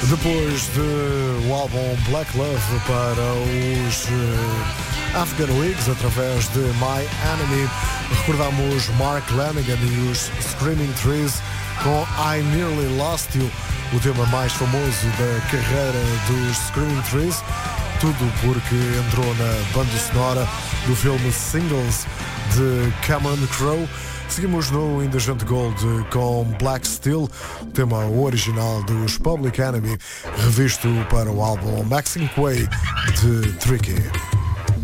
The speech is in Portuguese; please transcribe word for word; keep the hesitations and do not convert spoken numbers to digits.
Depois do álbum Black Love para os uh, Afghan Wigs, através de My Enemy, recordamos Mark Lanegan e os Screaming Trees com I Nearly Lost You, o tema mais famoso da carreira dos Screaming Trees, tudo porque entrou na banda sonora do filme Singles de Cameron Crowe. Seguimos no Indulgent Gold com Black Steel, tema original dos Public Enemy, revisto para o álbum Mexican Way de Tricky.